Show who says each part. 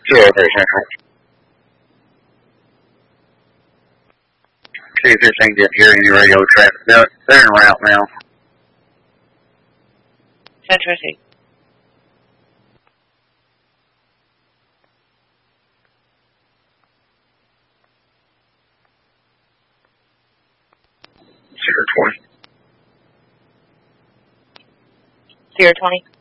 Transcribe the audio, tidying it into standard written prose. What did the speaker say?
Speaker 1: Sierra 13. 215 didn't hear any radio traffic. They're en route now.
Speaker 2: 1020.
Speaker 1: Sierra 20.
Speaker 2: Sierra 20.